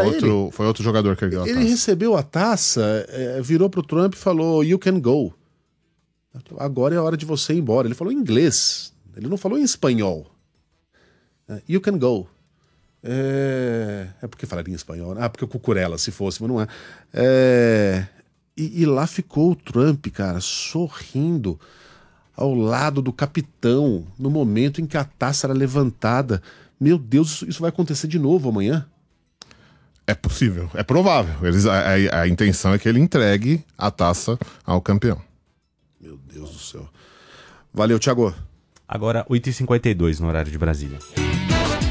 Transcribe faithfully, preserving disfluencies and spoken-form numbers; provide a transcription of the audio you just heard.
pra outro, ele. Foi outro jogador que ergueu a Ele taça. recebeu a taça, é, virou pro Trump e falou, you can go. Agora é a hora de você ir embora. Ele falou em inglês, ele não falou em espanhol. You can go. É, é porque falaria em espanhol. Ah, porque o Cucurella, se fosse, mas não é. é... E, e lá ficou o Trump, cara, sorrindo ao lado do capitão, no momento em que a taça era levantada. Meu Deus, isso, isso vai acontecer de novo amanhã? É possível, é provável. Eles, a, a, a intenção é que ele entregue a taça ao campeão. Meu Deus do céu. Valeu, Thiago. Agora, oito e cinquenta e dois no horário de Brasília.